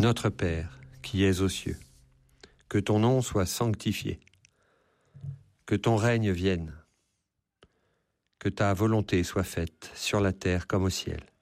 Notre Père, qui es aux cieux, que ton nom soit sanctifié, que ton règne vienne, que ta volonté soit faite sur la terre comme au ciel.